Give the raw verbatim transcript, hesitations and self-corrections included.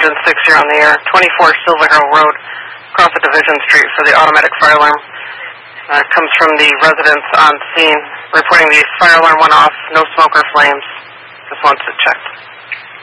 engine six here on the air, twenty-four Silver Hill Road, Crawford Division Street for the automatic fire alarm. Uh, comes from the residents on scene, reporting the fire alarm went off, no smoke or flames. Just wants it checked.